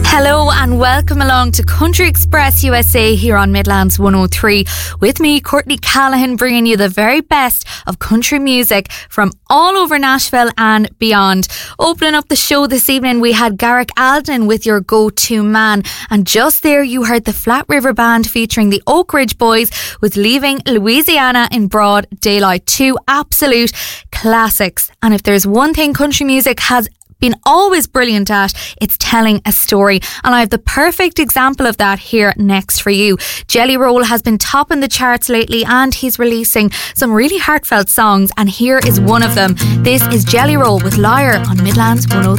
Hello and welcome along to Country Express USA here on Midlands 103 with me, Courtney Callahan, bringing you the very best of country music from all over Nashville and beyond. Opening up the show this evening, we had Garrick Alden with Your Go-To Man, and just there you heard the Flat River Band featuring the Oak Ridge Boys with Leaving Louisiana in Broad Daylight. Two absolute classics. And if there's one thing country music has been always brilliant at, it's telling a story, and I have the perfect example of that here next for you. Jelly Roll has been topping the charts lately and he's releasing some really heartfelt songs, and here is one of them. This is Jelly Roll with Liar on Midlands 103.